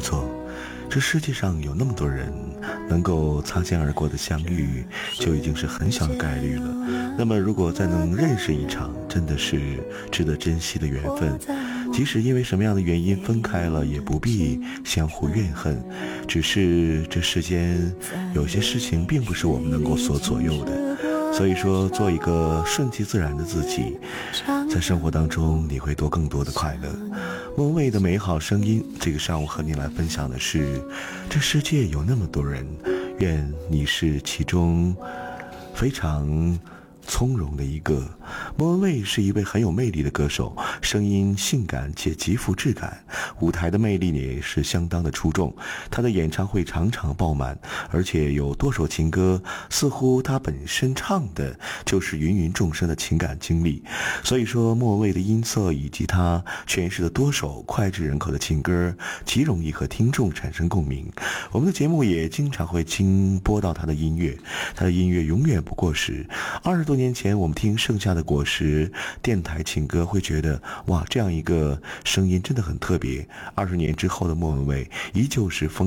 错，这世界上有那么多人能够擦肩而过的相遇，就已经是很小的概率了。那么如果再能认识一场，真的是值得珍惜的缘分。即使因为什么样的原因分开了，也不必相互怨恨，只是这世间有些事情并不是我们能够所左右的。所以说，做一个顺其自然的自己，在生活当中你会多更多的快乐。莫文蔚的美好声音，这个上午和你来分享的是，这世界有那么多人，愿你是其中非常从容的一个。莫文蔚是一位很有魅力的歌手，声音性感且极富质感，舞台的魅力也是相当的出众。他的演唱会常常爆满，而且有多首情歌似乎他本身唱的就是芸芸众生的情感经历。所以说，莫文蔚的音色以及他诠释的多首脍炙人口的情歌，极容易和听众产生共鸣。我们的节目也经常会经播到他的音乐，他的音乐永远不过时。20多年前我们听盛夏的果实电台情歌，会觉得哇，这样一个声音真的很特别。20年之后的莫文蔚依旧是风